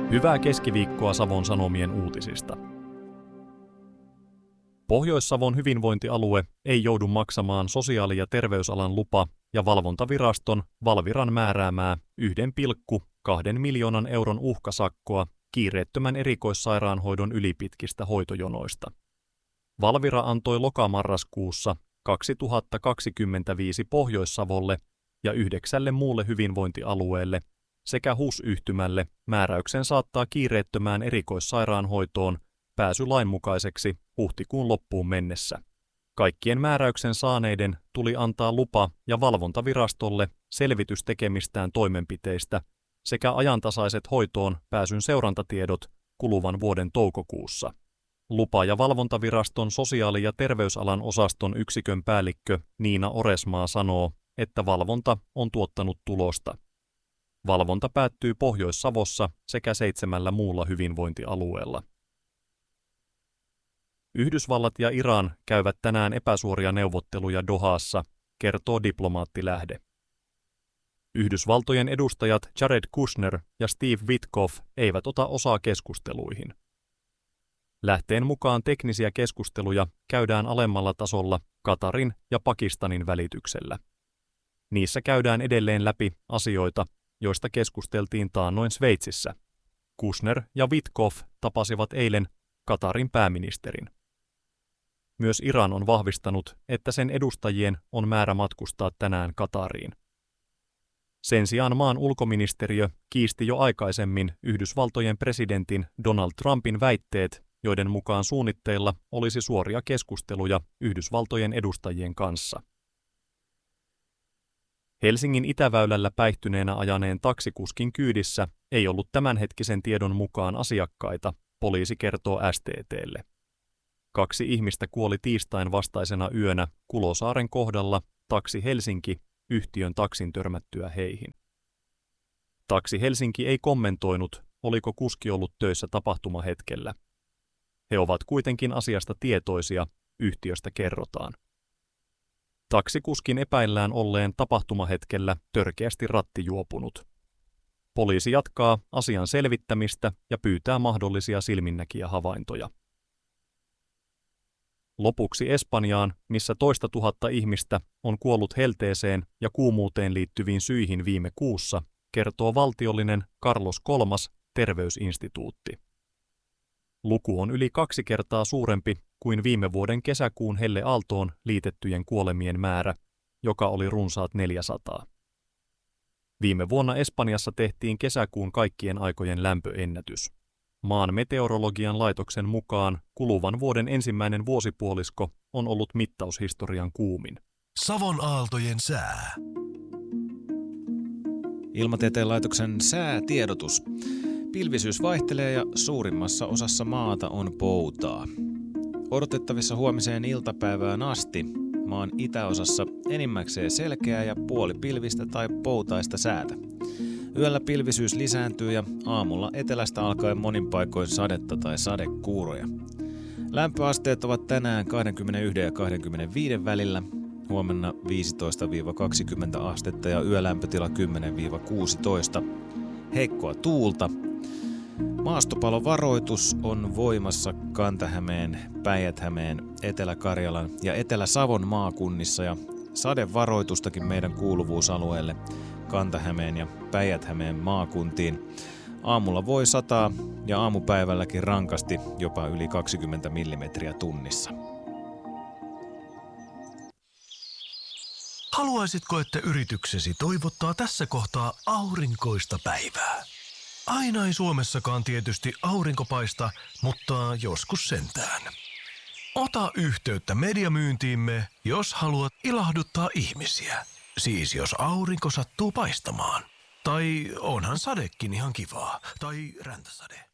Hyvää keskiviikkoa Savon Sanomien uutisista. Pohjois-Savon hyvinvointialue ei joudu maksamaan sosiaali- ja terveysalan lupa- ja valvontaviraston Valviran määräämää 1,2 miljoonan euron uhkasakkoa kiireettömän erikoissairaanhoidon ylipitkistä hoitojonoista. Valvira antoi lokamarraskuussa 2025 Pohjois-Savolle ja 9 muulle hyvinvointialueelle sekä HUS-yhtymälle määräyksen saattaa kiireettömään erikoissairaanhoitoon pääsy lainmukaiseksi huhtikuun loppuun mennessä. Kaikkien määräyksen saaneiden tuli antaa lupa- ja valvontavirastolle selvitys tekemistään toimenpiteistä sekä ajantasaiset hoitoon pääsyn seurantatiedot kuluvan vuoden toukokuussa. Lupa- ja valvontaviraston sosiaali- ja terveysalan osaston yksikön päällikkö Niina Oresmaa sanoo, että valvonta on tuottanut tulosta. Valvonta päättyy Pohjois-Savossa sekä 7 muulla hyvinvointialueella. Yhdysvallat ja Iran käyvät tänään epäsuoria neuvotteluja Dohassa, kertoo diplomaattilähde. Yhdysvaltojen edustajat Jared Kushner ja Steve Witkoff eivät ota osaa keskusteluihin. Lähteen mukaan teknisiä keskusteluja käydään alemmalla tasolla Katarin ja Pakistanin välityksellä. Niissä käydään edelleen läpi asioita, joista keskusteltiin taannoin Sveitsissä. Kushner ja Witkoff tapasivat eilen Katarin pääministerin. Myös Iran on vahvistanut, että sen edustajien on määrä matkustaa tänään Katariin. Sen sijaan maan ulkoministeriö kiisti jo aikaisemmin Yhdysvaltojen presidentin Donald Trumpin väitteet, joiden mukaan suunnitteilla olisi suoria keskusteluja Yhdysvaltojen edustajien kanssa. Helsingin Itäväylällä päihtyneenä ajaneen taksikuskin kyydissä ei ollut tämänhetkisen tiedon mukaan asiakkaita, poliisi kertoo STT:lle. 2 ihmistä kuoli tiistain vastaisena yönä Kulosaaren kohdalla Taksi Helsinki -yhtiön taksin törmättyä heihin. Taksi Helsinki ei kommentoinut, oliko kuski ollut töissä tapahtumahetkellä. He ovat kuitenkin asiasta tietoisia, yhtiöstä kerrotaan. Taksikuskin epäillään olleen tapahtumahetkellä törkeästi rattijuopunut. Poliisi jatkaa asian selvittämistä ja pyytää mahdollisia silminnäkijähavaintoja. Lopuksi Espanjaan, missä 10 000 ihmistä on kuollut helteeseen ja kuumuuteen liittyviin syihin viime kuussa, kertoo valtiollinen Carlos III terveysinstituutti. Luku on yli 2 kertaa suurempi kuin viime vuoden kesäkuun helleaaltoon liitettyjen kuolemien määrä, joka oli runsaat 400. Viime vuonna Espanjassa tehtiin kesäkuun kaikkien aikojen lämpöennätys. Maan meteorologian laitoksen mukaan kuluvan vuoden ensimmäinen vuosipuolisko on ollut mittaushistorian kuumin. Savon aaltojen sää. Ilmatieteen laitoksen säätiedotus. Pilvisyys vaihtelee ja suurimmassa osassa maata on poutaa. Odotettavissa huomiseen iltapäivään asti maan itäosassa enimmäkseen selkeää ja puolipilvistä tai poutaista säätä. Yöllä pilvisyys lisääntyy ja aamulla etelästä alkaen monin paikoin sadetta tai sadekuuroja. Lämpöasteet ovat tänään 21 ja 25 välillä, huomenna 15-20 astetta ja yölämpötila 10-16. Heikkoa tuulta. Maastopalovaroitus on voimassa Kanta-Hämeen, Päijät-Hämeen, Etelä-Karjalan ja Etelä-Savon maakunnissa ja sadevaroitustakin meidän kuuluvuusalueelle Kanta-Hämeen ja Päijät-Hämeen maakuntiin. Aamulla voi sataa ja aamupäivälläkin rankasti jopa yli 20 millimetriä tunnissa. Haluaisitko, että yrityksesi toivottaa tässä kohtaa aurinkoista päivää? Aina ei Suomessakaan tietysti aurinko paista, mutta joskus sentään. Ota yhteyttä mediamyyntiimme, jos haluat ilahduttaa ihmisiä. Siis jos aurinko sattuu paistamaan. Tai onhan sadekin ihan kivaa. Tai räntäsade.